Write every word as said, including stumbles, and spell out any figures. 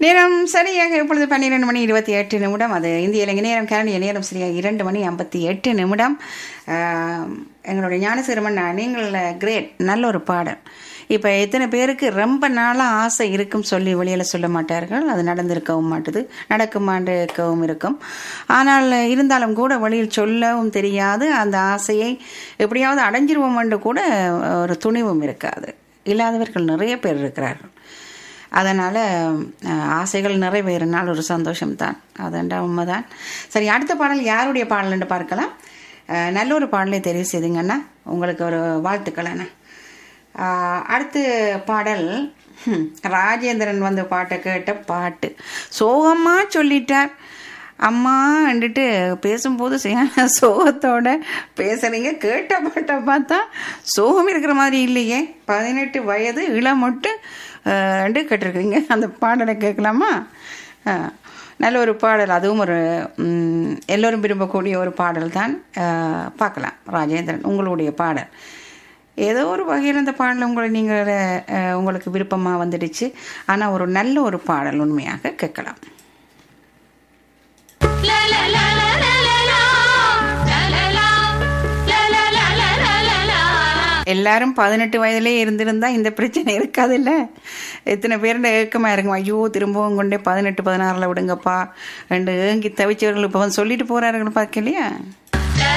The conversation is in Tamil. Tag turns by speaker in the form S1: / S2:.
S1: நேரம் சரியாக இப்பொழுது பன்னிரெண்டு மணி இருபத்தி எட்டு நிமிடம். அது இந்திய இலங்கை நேரம், கரண்டிய நேரம் சரியாக இரண்டு மணி ஐம்பத்தி எட்டு நிமிடம். எங்களுடைய ஞானசிறுமன் நீங்கள் கிரேட், நல்ல ஒரு பாடல். இப்போ எத்தனை பேருக்கு ரொம்ப நாளாக ஆசை இருக்கும் சொல்லி வெளியில் சொல்ல மாட்டார்கள், அது நடந்திருக்கவும் மாட்டுது, நடக்குமாண்டிருக்கவும் இருக்கும். ஆனால் இருந்தாலும் கூட வெளியில் சொல்லவும் தெரியாது, அந்த ஆசையை எப்படியாவது அடைஞ்சிருவோம் என்று கூட ஒரு துணிவும் இருக்காது. இல்லாதவர்கள் நிறைய பேர் இருக்கிறார்கள். அதனால் ஆசைகள் நிறைவேறினால் ஒரு சந்தோஷம்தான், அதுண்டா உண்மைதான். சரி, அடுத்த பாடல் யாருடைய பாடல்னு பார்க்கலாம். நல்ல ஒரு பாடலை தெரிவு செய்துங்கன்னா உங்களுக்கு ஒரு வாழ்த்துக்கள். என்ன அடுத்த பாடல், ராஜேந்திரன் வந்து பாட்டை கேட்ட பாட்டு சோகமாக சொல்லிட்டார். அம்மா வந்துட்டு பேசும்போது சோகத்தோட பேசுறீங்க, கேட்ட பாட்டை பார்த்தா சோகம் இருக்கிற மாதிரி இல்லையே. பதினெட்டு வயது இளமொட்டு ரெண்டு கேட்டிருக்கீங்க. அந்த பாடலை கேட்கலாமா? நல்ல ஒரு பாடல், அதுவும் ஒரு எல்லோரும் விரும்பக்கூடிய ஒரு பாடல் தான். பார்க்கலாம். ராஜேந்திரன் உங்களுடைய பாடல் ஏதோ ஒரு வகையில் அந்த பாடல் உங்களை நீங்கள் உங்களுக்கு விருப்பமாக வந்துடுச்சு. ஆனால் ஒரு நல்ல ஒரு பாடல் உண்மையாக கேட்கலாம். எல்லாரும் பதினெட்டு வயதிலே இருந்திருந்தா இந்த பிரச்சனை இருக்காது. இல்லை, எத்தனை பேருண்ட ஏக்கமா இருக்கும், ஐயோ திரும்பவும் கொண்டே பதினெட்டு பதினாறுல விடுங்கப்பா ரெண்டு ஏங்கி தவிச்சவர்கள் இப்போ வந்து சொல்லிட்டு போறார்கள் பார்க்கலையா.